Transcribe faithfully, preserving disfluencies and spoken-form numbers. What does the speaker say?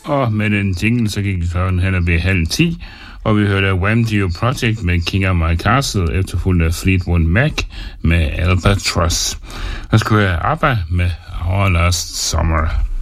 Og med den jingle, så gik klokken hen og ved halv ti, og vi hørte Wham! Dio Project med King of My Castle, efterfulgt af Fleetwood Mac med Albatross. Og så skulle jeg ABBA med Our Last Summer.